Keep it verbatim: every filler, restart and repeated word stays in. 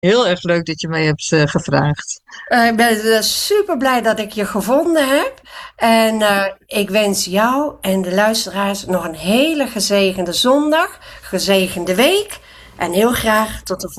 Heel erg leuk dat je mij hebt uh, gevraagd. Uh, ik ben uh, super blij dat ik je gevonden heb. En uh, ik wens jou en de luisteraars nog een hele gezegende zondag, gezegende week. En heel graag tot de volgende.